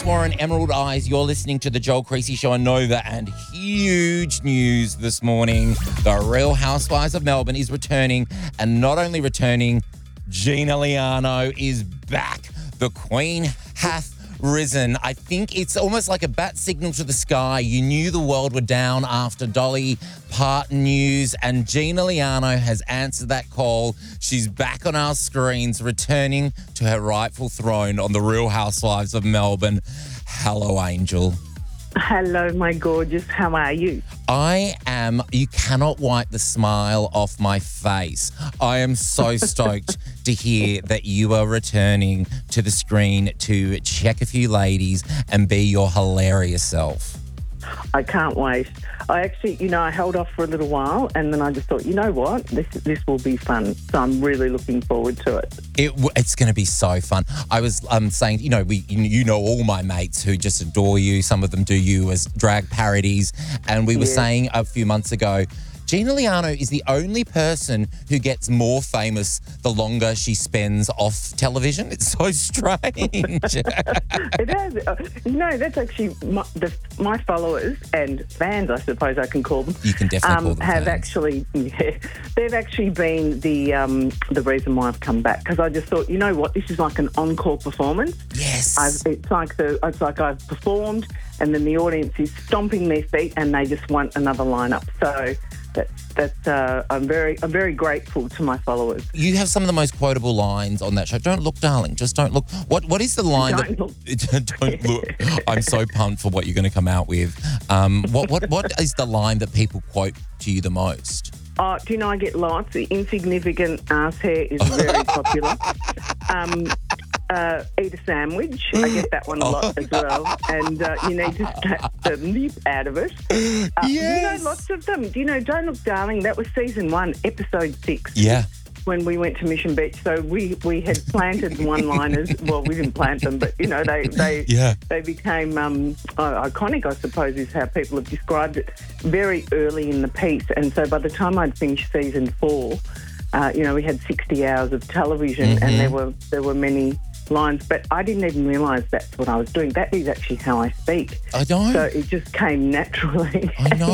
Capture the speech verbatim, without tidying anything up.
Warren, Emerald Eyes. You're listening to the Joel Creasy Show on Nova, and huge news this morning. The Real Housewives of Melbourne is returning, and not only returning, Gina Liano is back. The Queen hath risen. I think it's almost like a bat signal to the sky. You knew the world were down after Dolly Parton news, and Gina Liano has answered that call. She's back on our screens, returning to her rightful throne on the Real Housewives of Melbourne. Hello, Angel. Hello, my gorgeous. How are you? I am, you cannot wipe the smile off my face. I am so stoked to hear that you are returning to the screen to check a few ladies and be your hilarious self. I can't wait. I actually, you know, I held off for a little while, and then I just thought, you know what, this this will be fun. So I'm really looking forward to it. It it's going to be so fun. I was um saying, you know, we you know all my mates who just adore you. Some of them do you as drag parodies, and we were Yeah. saying a few months ago, Gina Liano is the only person who gets more famous the longer she spends off television. It's so strange. It has. Uh, no, that's actually my, the, my followers and fans, I suppose I can call them. You can definitely call um, them have fans. actually, yeah, they've actually been the um, the reason why I've come back, because I just thought, you know what, this is like an encore performance. Yes. I've, it's like the it's like I've performed, and then the audience is stomping their feet, and they just want another lineup. So. That's, that's, uh, I'm very I'm very grateful to my followers. You have some of the most quotable lines on that show. Don't look, darling. Just don't look. What What is the line? Don't that, look. Don't look. I'm so pumped for what you're going to come out with. Um, what What What is the line that people quote to you the most? Oh, do you know I get lots? The insignificant ass hair is very popular. Um, uh, eat a sandwich. I get that one a lot as well. And uh, you need to snap the lip out of it. Uh, Yes. You know, lots of them. Do you know, Don't Look, Darling, that was season one, episode six. Yeah. When we went to Mission Beach. So we, we had planted one-liners. Well, we didn't plant them, but, you know, they they, Yeah. they became um, uh, iconic, I suppose, is how people have described it, very early in the piece. And so by the time I'd finished season four, uh, you know, we had sixty hours of television, Mm-hmm. and there were there were many lines, but I didn't even realise that's what I was doing. That is actually how I speak. I know. So it just came naturally. I know.